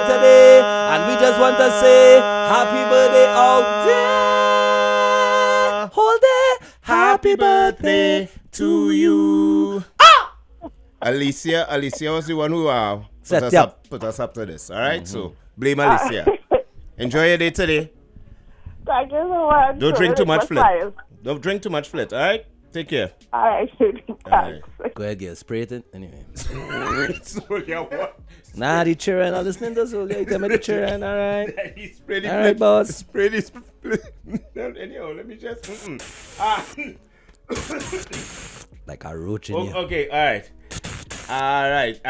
today, and we just want to say happy birthday all day, whole day. Happy birthday to you. Alicia was the one who put us up to this. All right, so blame Alicia. Enjoy your day today. Thank you so much. Don't drink too much flit. Don't drink too much flit. All right, take care. All right, thanks. Go ahead, get sprayed it anyway. Solia, what? Nah, the children are listening to Solia. Tell me the children, all right. All right, boss. Spray this. Anyhow, let me just. Like a roach in here. Okay, all right.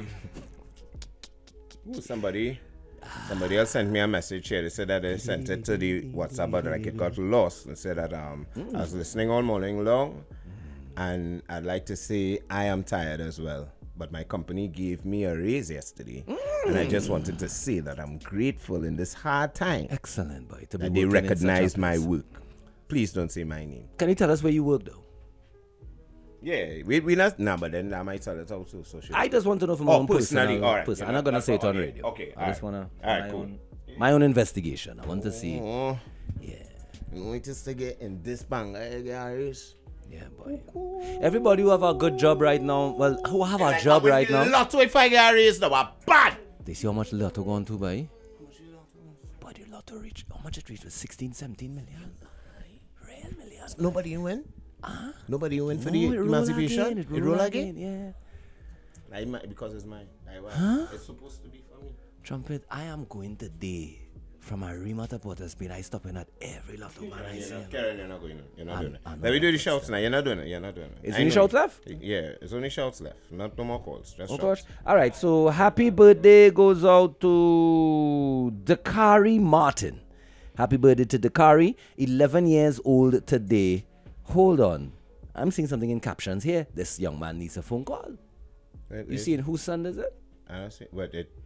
Somebody else sent me a message here. They said that they sent it to the WhatsApp, but like it got lost. They said that I was listening all morning long, and I'd like to say I am tired as well. But my company gave me a raise yesterday, and I just wanted to say that I'm grateful in this hard time. Excellent, boy. That they recognize my work. Please don't say my name. Can you tell us where you work, though? Yeah, we not. Nah, but then I might tell it also. So I just want to know from my own personally. personal. All right, I'm not gonna say it on radio. Okay, I just wanna. All right, cool. My own investigation. I want to see. Yeah. You want us to get in this bang, guys? Yeah, boy. Everybody who have a good job right now, well, who have a job right now. Lotto if I get raised now, bad. They see how much Lotto going to buy? But the Lotto reached, how much it reached? Was 16, 17 million? Real million. Nobody win? Nobody win for the emancipation? It roll again? Yeah. Because it's mine. It's supposed to be for me. Trumpet, I am going today from Arima to Port of Spain. I stopping at every Lotto man I see. Karen, you're not going. You're not doing it. Let me do the shouts now. You're not doing it. Is any shouts left? Yeah, it's only shouts left. No more calls. Just of shouts. course. All right. So happy birthday goes out to Dakari Martin. Happy birthday to Dakari. 11 years old today. Hold on. I'm seeing something in captions here. This young man needs a phone call. You seeing whose son is it? I see. That's it.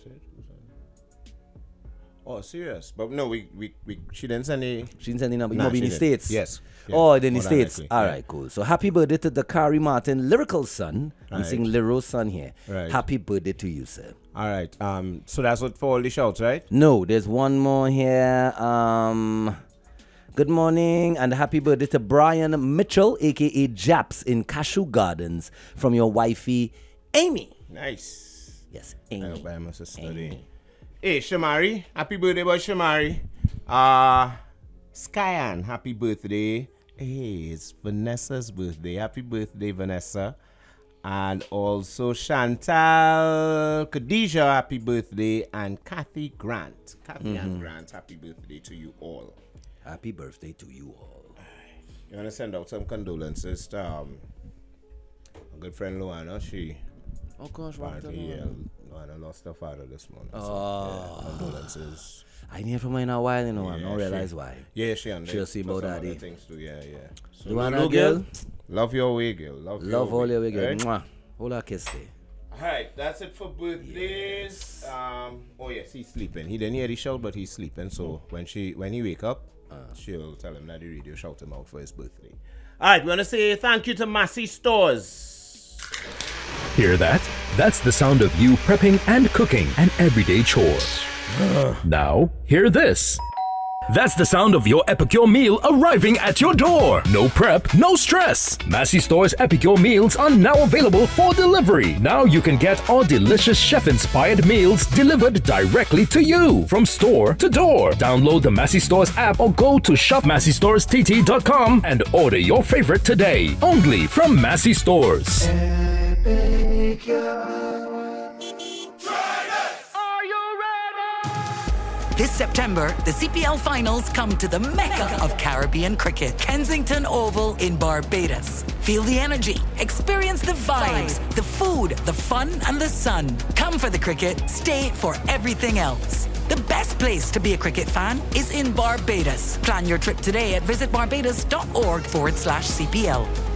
Oh, serious? But no, she didn't send any. She didn't send any number. You be in the States? Yes. Yeah. Oh, in the States. All right, cool. So happy birthday to Dakari Martin, lyrical son. I'm seeing Lero's son here. Right. Happy birthday to you, sir. All right. So that's what for all the shouts, right? No, there's one more here. Good morning and happy birthday to Brian Mitchell, aka Japs in Cashew Gardens, from your wifey, Amy. Nice. Yes, Amy. I hope I must have studied. Hey, Shamari, happy birthday, boy, Shamari. Skyan, happy birthday. Hey, it's Vanessa's birthday. Happy birthday, Vanessa. And also Chantal Khadijah, happy birthday. And Kathy Grant. And Grant, happy birthday to you all. Happy birthday to you all. You want to send out some condolences to a good friend Luana. Oh gosh, what Luana lost her father this morning. So, condolences. I need from her in a while, I don't realize why. Yeah, she'll see about that. Things too. Yeah. So, Luana, girl, love your way, girl. Love all your way, girl. Right? Mwah. Hold our kiss there. Alright, that's it for birthdays. Yes. Oh yes, he's sleeping. He didn't hear the shout, but he's sleeping. So when he wake up, she'll tell him that the radio shout him out for his birthday. Alright, we want to say thank you to Massey Stores. Hear that? That's the sound of you prepping and cooking an everyday chore. Now, hear this. That's the sound of your Epicure meal arriving at your door. No prep, no stress. Massey Store's Epicure meals are now available for delivery. Now you can get our delicious chef-inspired meals delivered directly to you from store to door. Download the Massey Stores app or go to shopmasseystorest.com and order your favorite today. Only from Massey Stores. This September, the CPL finals come to the mecca of Caribbean cricket, Kensington Oval in Barbados. Feel the energy, experience the vibes, the food, the fun, and the sun. Come for the cricket, stay for everything else. The best place to be a cricket fan is in Barbados. Plan your trip today at visitbarbados.org/CPL.